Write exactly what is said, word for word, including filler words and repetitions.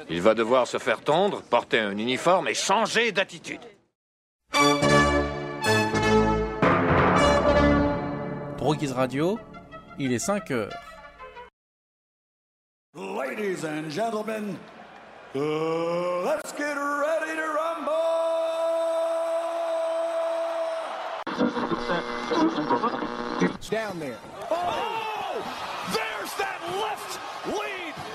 Il va devoir se faire tondre, porter un uniforme et changer d'attitude. Brookies Radio, il est cinq heures. Ladies and gentlemen, uh, let's get ready to rumble! Down there. Oh! There's that left lead!